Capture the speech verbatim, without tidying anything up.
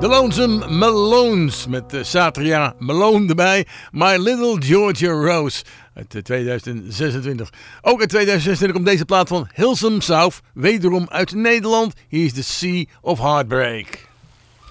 De Lonesome Malones met uh, Satria Malone erbij. My Little Georgia Rose uit uh, tweeduizend zesentwintig. Ook in tweeduizend zesentwintig komt deze plaat van Hillsome South. Wederom uit Nederland. Hier is The Sea of Heartbreak.